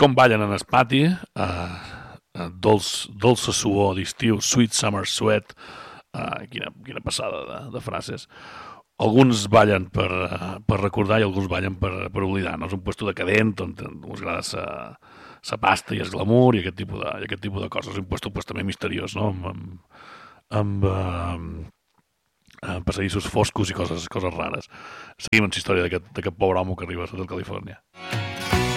com ballen en el pati, dolça suor d'estiu, sweet summer sweat, quina passada de frases. Alguns ballen per recordar i alguns ballen per oblidar. No? És un puesto decadent on us agrada sa pasta i el glamour i aquest tipus de coses. És un puesto pues, també misteriós, no? Amb passadissos foscos i coses rares. Seguim amb la història d'aquest pobre home que arriba a Hotel Califòrnia.